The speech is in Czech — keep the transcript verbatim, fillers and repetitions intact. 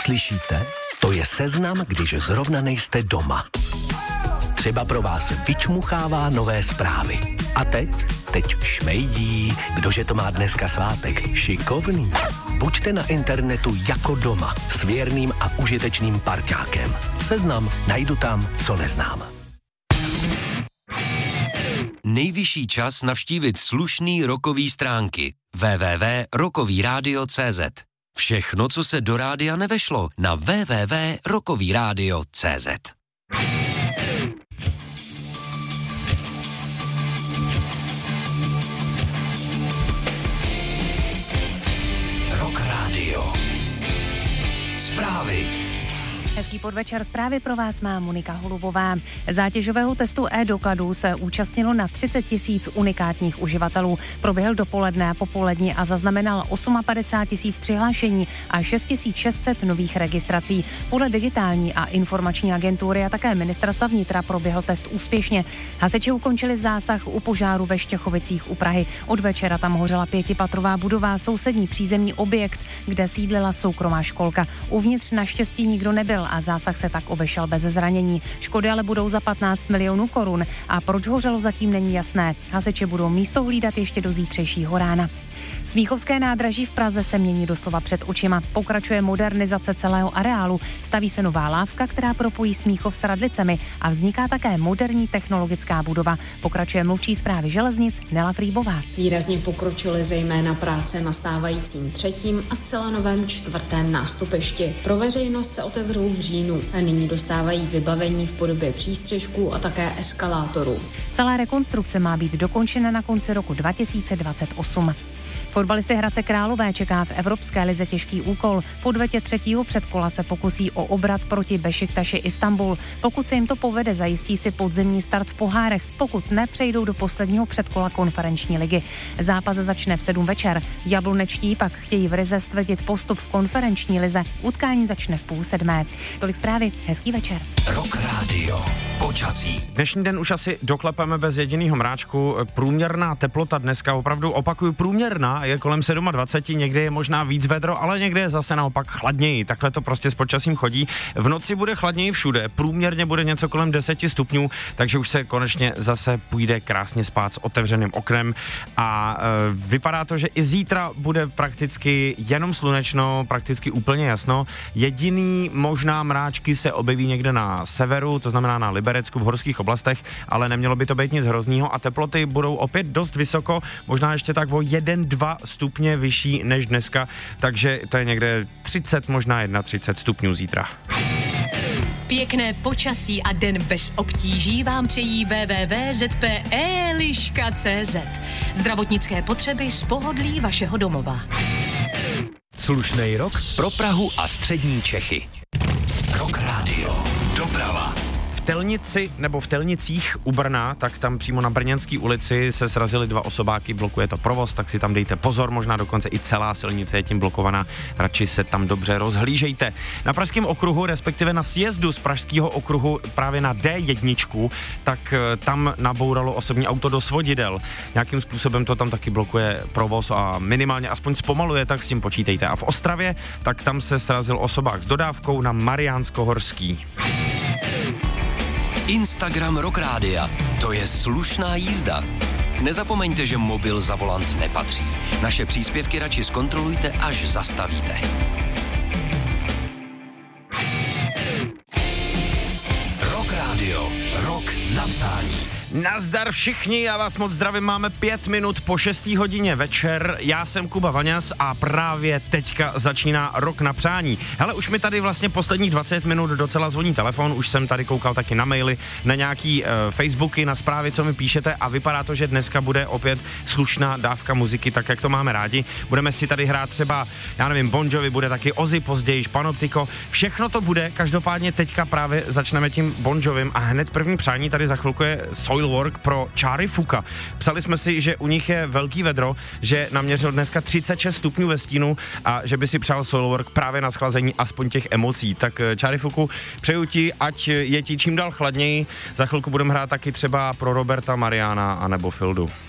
slyšíte? To je seznam, když zrovna nejste doma. Třeba pro vás vyčmuchává nové zprávy. A teď? Teď šmejdí. Kdože to má dneska svátek? Šikovný. Buďte na internetu jako doma s věrným a užitečným parťákem. Seznam najdu tam, co neznám. Nejvyšší čas navštívit slušný rockový stránky w w w tečka rockový rádio tečka cé zet. Všechno, co se do rádia nevešlo, na w w w tečka rockový rádio tečka cé zet. Rock Radio. Zprávy. Hezký podvečer, zprávy pro vás má Monika Holubová. Zátěžového testu e-dokladů se účastnilo na třicet tisíc unikátních uživatelů. Proběhl dopoledne a popolední a zaznamenal padesát osm tisíc přihlášení a šest tisíc šest set nových registrací. Podle digitální a informační agentury a také ministerstva vnitra proběhl test úspěšně. Hasiči ukončili zásah u požáru ve Štěchovicích u Prahy. Od večera tam hořela pětipatrová budova, sousední přízemní objekt, kde sídlila soukromá školka. Uvnitř naštěstí nikdo nebyl a zásah se tak obešel bez zranění. Škody ale budou za patnáct milionů korun a proč hořelo zatím není jasné. Hasiči budou místo hlídat ještě do zítřejšího rána. Smíchovské nádraží v Praze se mění doslova před očima. Pokračuje modernizace celého areálu. Staví se nová lávka, která propojí Smíchov s Radlicemi a vzniká také moderní technologická budova. Pokračuje mluvčí správy železnic Nela Frýbová. Výrazně pokročily zejména práce na stávajícím třetím a zcela novém čtvrtém nástupišti. Pro veřejnost se otevřou v říjnu a nyní dostávají vybavení v podobě přístřežků a také eskalátorů. Celá rekonstrukce má být dokončena na konci roku dva tisíce dvacet osm. Fotbalisty Hradce Králové čeká v Evropské lize těžký úkol. Po odvetě třetího předkola se pokusí o obrat proti Bešiktaši Istanbul. Pokud se jim to povede, zajistí si podzemní start v pohárech. Pokud ne, přejdou do posledního předkola konferenční ligy. Zápas začne v sedm večer. Jablonečtí pak chtějí v Rize stvrdit postup v konferenční lize. Utkání začne v půl sedmé. Tolik zprávy, hezký večer. Rock Radio. Počasí. Dnešní den už asi doklepeme bez jediného mráčku. Průměrná teplota dneska, opravdu opakuju, průměrná, je kolem dvacet sedm, někde je možná víc vedro, ale někde je zase naopak chladněji. Takhle to prostě s počasím chodí. V noci bude chladněji všude, průměrně bude něco kolem deset stupňů, takže už se konečně zase půjde krásně spát s otevřeným oknem a e, vypadá to, že i zítra bude prakticky jenom slunečno, prakticky úplně jasno. Jediný možná mráčky se objeví někde na severu, to znamená na Liberecku v horských oblastech, ale nemělo by to být nic hroznýho a teploty budou opět dost vysoko, možná ještě tak o jeden dva stupně vyšší než dneska, takže to je někde třicet, možná třicet jedna stupňů zítra. Pěkné počasí a den bez obtíží vám přejí w w w tečka z p e liška tečka cé zet. Zdravotnické potřeby z pohodlí vašeho domova. Slušnej rok pro Prahu a střední Čechy. Rock Radio. Doprava. V Telnici nebo v Telnicích u Brna, tak tam přímo na Brněnské ulici se srazily dva osobáky, blokuje to provoz, tak si tam dejte pozor, možná dokonce i celá silnice je tím blokovaná, radši se tam dobře rozhlížejte. Na pražském okruhu, respektive na sjezdu z pražského okruhu právě na D jedna, tak tam nabouralo osobní auto do svodidel. Nějakým způsobem to tam taky blokuje provoz a minimálně aspoň zpomaluje, tak s tím počítejte. A v Ostravě, tak tam se srazil osobák s dodávkou na Mariánsko-Horský. Instagram Rock Rádia. To je slušná jízda. Nezapomeňte, že mobil za volant nepatří. Naše příspěvky radši zkontrolujte, až zastavíte. Rock Radio. Rock na přání. Nazdar všichni, já vás moc zdravím, máme pět minut po šestý hodině večer, já jsem Kuba Vaňas a právě teďka začíná Rok na přání. Hele, už mi tady vlastně posledních dvacet minut docela zvoní telefon, už jsem tady koukal taky na maily, na nějaký uh, Facebooky, na zprávy, co mi píšete a vypadá to, že dneska bude opět slušná dávka muziky, tak jak to máme rádi. Budeme si tady hrát třeba, já nevím, Bon Jovi, bude taky Ozzy později, Panoptiko, všechno to bude, každopádně teďka právě začneme tím Bon Jovim a hned první přání tady za chvilku je Soilwork pro Charlie Fuka. Psali jsme si, že u nich je velký vedro, že naměřil dneska třicet šest stupňů ve stínu a že by si přál Soilwork právě na schlazení aspoň těch emocí. Tak Charlie Fuku, přeju ti, ať je ti čím dál chladněji. Za chvilku budeme hrát taky třeba pro Roberta, Mariana a nebo Fildu.